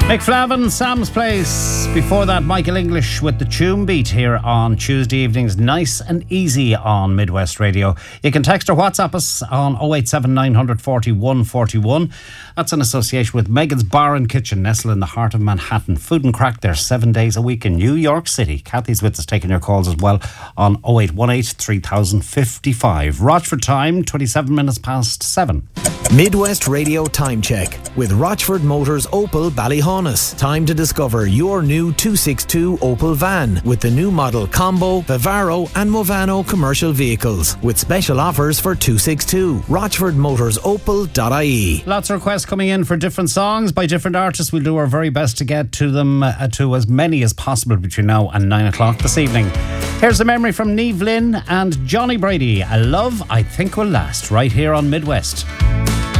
Mick Flavin, Sam's Place. Before that, Michael English with the Tune Beat here on Tuesday evenings. Nice and easy on Midwest Radio. You can text or WhatsApp us on 087 940 141. That's in association with Megan's Bar and Kitchen, nestled in the heart of Manhattan. Food and crack there 7 days a week in New York City. Kathy's with us taking your calls as well on 0818 3055. Rochford time, 27 minutes past 7. Midwest Radio Time Check with Rochford Motors Opel Ballyhaunis. Time to discover your new 262 Opel van with the new model Combo, Vivaro and Movano commercial vehicles with special offers for 262. RochfordMotorsOpel.ie. Lots of requests coming in for different songs by different artists. We'll do our very best to get to them, to as many as possible between now and 9 o'clock this evening. Here's a memory from Niamh Lynn and Johnny Brady. A Love I Think Will Last, right here on Midwest.